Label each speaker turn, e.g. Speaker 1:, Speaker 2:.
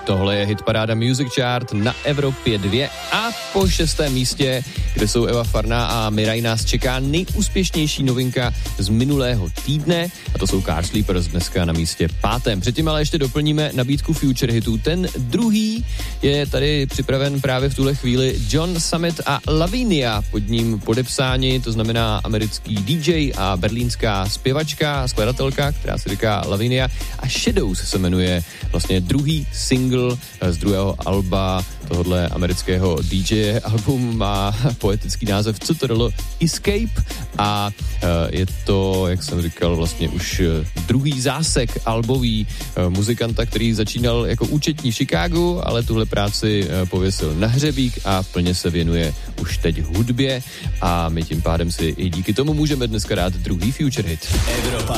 Speaker 1: Tohle je hitparáda Music Chart na Evropě 2 a po 6. místě, kde jsou Eva Farná a Miraj, nás čeká nejúspěšnější novinka z minulého týdne a to jsou Car Sleepers dneska na místě 5. Předtím ale ještě doplníme nabídku Future hitů. Ten druhý je tady připraven právě v tuhle chvíli John Summit a Lavinia, pod ním podepsáni, to znamená americký DJ a berlínská zpěvačka a skladatelka, která se říká Lavinia, a Shadows se jmenuje vlastně druhý single z druhého alba tohodle amerického DJ. Album má poetický název CTRL Escape a je to, jak jsem říkal, vlastně už druhý zásek albový muzikanta, který začínal jako účetní v Chicagu, ale tuhle práci pověsil na hřebík a plně se věnuje už teď hudbě a my tím pádem si i díky tomu můžeme dneska dát druhý Future hit. Evropa